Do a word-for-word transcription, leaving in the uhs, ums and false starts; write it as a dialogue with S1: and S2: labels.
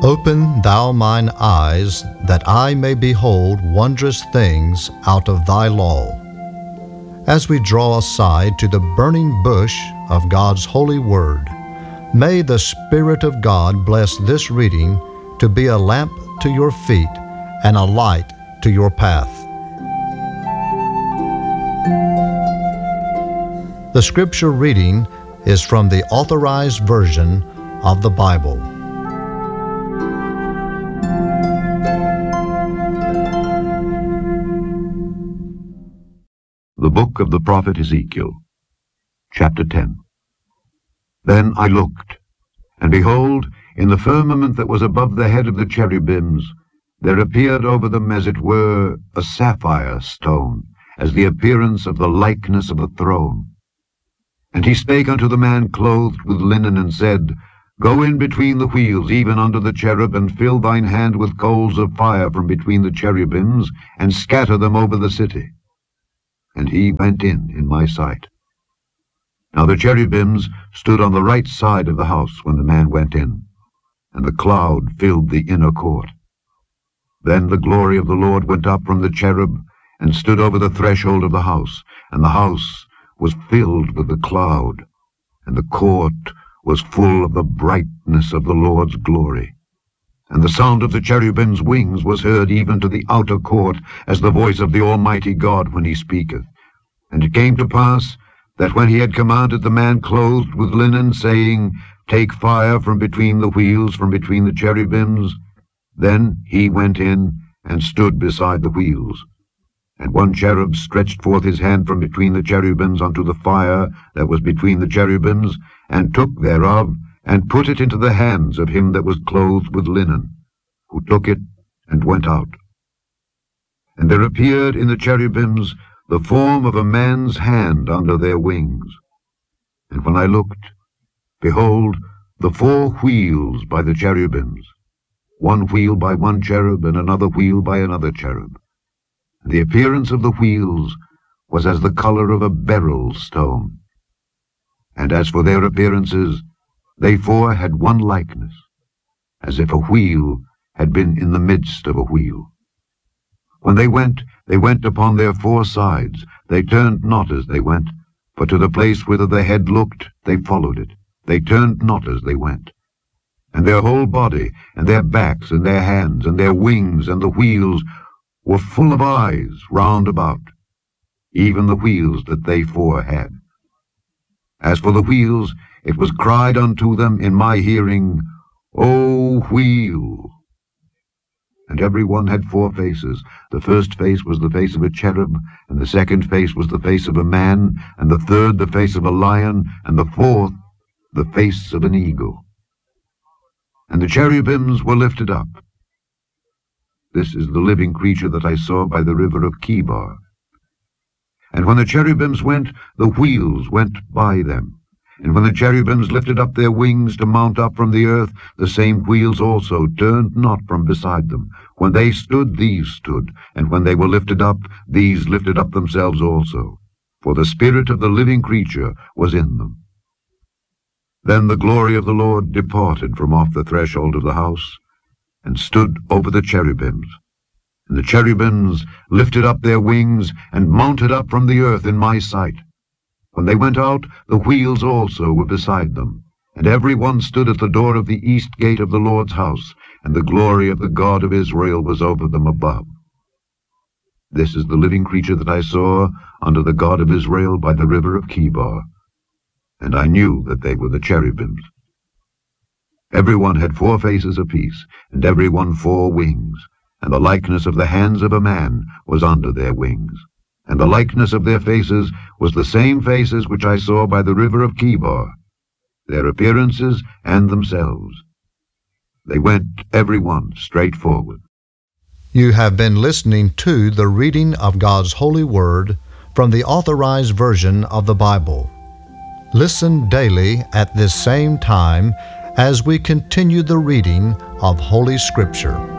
S1: Open thou mine eyes, that I may behold wondrous things out of thy law. As we draw aside to the burning bush of God's holy word, may the Spirit of God bless this reading to be a lamp to your feet and a light to your path. The scripture reading is from the Authorized Version of the Bible.
S2: The book of the prophet Ezekiel, chapter ten. Then I looked, and behold, in the firmament that was above the head of the cherubims, there appeared over them, as it were, a sapphire stone, as the appearance of the likeness of a throne. And he spake unto the man clothed with linen, and said, Go in between the wheels, even under the cherub, and fill thine hand with coals of fire from between the cherubims, and scatter them over the city. And he went in in my sight. Now the cherubims stood on the right side of the house when the man went in, and the cloud filled the inner court. Then the glory of the Lord went up from the cherub, and stood over the threshold of the house, and the house was filled with the cloud, and the court was full of the brightness of the Lord's glory. And the sound of the cherubim's wings was heard even to the outer court, as the voice of the Almighty God when he speaketh. And it came to pass, that when he had commanded the man clothed with linen, saying, Take fire from between the wheels, from between the cherubims, then he went in, and stood beside the wheels. And one cherub stretched forth his hand from between the cherubims unto the fire that was between the cherubims, and took thereof, and put it into the hands of him that was clothed with linen, who took it, and went out. And there appeared in the cherubims the form of a man's hand under their wings. And when I looked, behold, the four wheels by the cherubims, one wheel by one cherub, and another wheel by another cherub. And the appearance of the wheels was as the color of a beryl stone. And as for their appearances, they four had one likeness, as if a wheel had been in the midst of a wheel. When they went, they went upon their four sides. They turned not as they went, but to the place whither the head looked, they followed it. They turned not as they went. And their whole body, and their backs, and their hands, and their wings, and the wheels, were full of eyes round about, even the wheels that they four had. As for the wheels, it was cried unto them in my hearing, O wheel! And every one had four faces. The first face was the face of a cherub, and the second face was the face of a man, and the third the face of a lion, and the fourth the face of an eagle. And the cherubims were lifted up. This is the living creature that I saw by the river of Chebar. And when the cherubims went, the wheels went by them. And when the cherubims lifted up their wings to mount up from the earth, the same wheels also turned not from beside them. When they stood, these stood, and when they were lifted up, these lifted up themselves also. For the spirit of the living creature was in them. Then the glory of the Lord departed from off the threshold of the house, and stood over the cherubims. And the cherubims lifted up their wings, and mounted up from the earth in my sight. When they went out, the wheels also were beside them, and every one stood at the door of the east gate of the Lord's house, and the glory of the God of Israel was over them above. This is the living creature that I saw under the God of Israel by the river of Chebar, and I knew that they were the cherubims. Every one had four faces apiece, and every one four wings, and the likeness of the hands of a man was under their wings. And the likeness of their faces was the same faces which I saw by the river of Chebar, their appearances and themselves. They went every one straight forward.
S1: You have been listening to the reading of God's holy word from the Authorized Version of the Bible. Listen daily at this same time as we continue the reading of Holy Scripture.